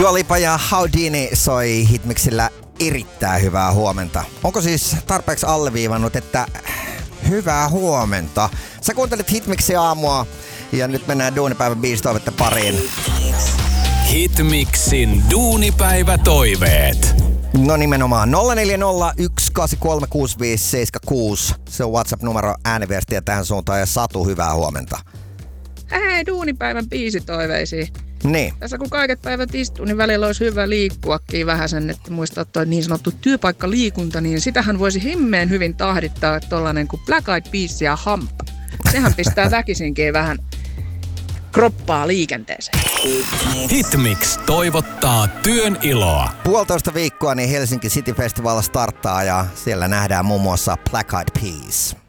Dua Lipa ja Houdini soi Hitmixillä erittäin hyvää huomenta. Onko siis tarpeeksi alleviivannut, että hyvää huomenta? Sä kuuntelit Hitmixin aamua ja nyt mennään duunipäivän biisitoivetta pariin. Hitmixin duunipäivätoiveet. No nimenomaan 0401836576. Se on WhatsApp-numero ääniviestiä tähän suuntaan ja Satu, hyvää huomenta. Hei, duunipäivän biisitoiveisiin. Niin. Tässä kun kaiket päivät istuu, niin välillä olisi hyvä liikkuakin vähän sen, että muistaa tuo niin sanottu työpaikkaliikunta, niin sitähän voisi himmeen hyvin tahdittaa tollanen kuin Black Eyed Peas ja Hampa. Sehän pistää väkisinkin vähän kroppaa liikenteeseen. Hitmix toivottaa työn iloa. 1,5 viikkoa niin Helsinki City Festival starttaa ja siellä nähdään muun muassa Black Eyed Peas.